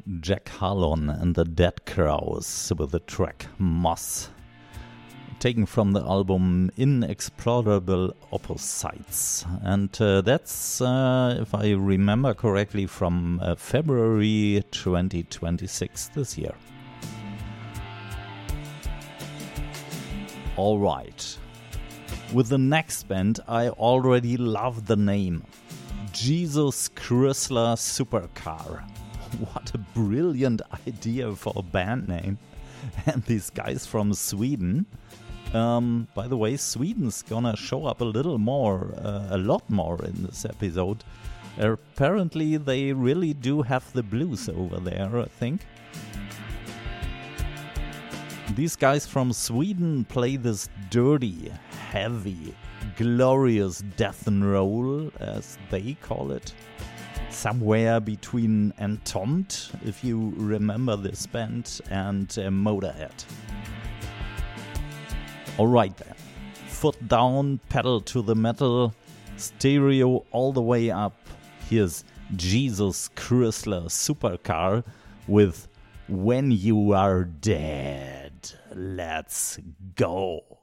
Jack Harlon and the Dead Crows with the track Moss, taken from the album Inexplorable Opposites. And that's, if I remember correctly, from February 2026 this year. Alright. With the next band, I already love the name. Jesus Chrysler Supercar. What a brilliant idea for a band name. And these guys from Sweden. By the way, Sweden's gonna show up a lot more in this episode. Apparently they really do have the blues over there, I think. These guys from Sweden play this dirty, heavy, glorious death and roll, as they call it. Somewhere between Entombed, if you remember this band, and Motorhead. Alright then, foot down, pedal to the metal, stereo all the way up. Here's Jesus Chrysler Supercar with When You Are Dead. Let's go.